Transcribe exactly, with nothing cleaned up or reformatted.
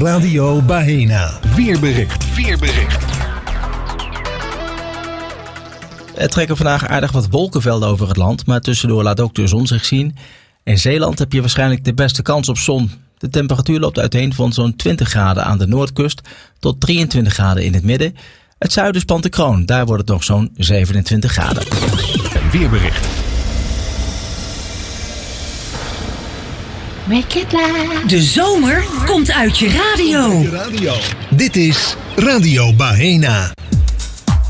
Radio Bahena. Weerbericht. Weerbericht. Er trekken vandaag aardig wat wolkenvelden over het land, maar tussendoor laat ook de zon zich zien. In Zeeland heb je waarschijnlijk de beste kans op zon. De temperatuur loopt uiteen van zo'n twintig graden aan de noordkust tot drieëntwintig graden in het midden. Het zuiden spant de kroon, daar wordt het nog zo'n zevenentwintig graden. Weerbericht. Make it laugh. De zomer komt uit je radio. Dit is Radio Bahena.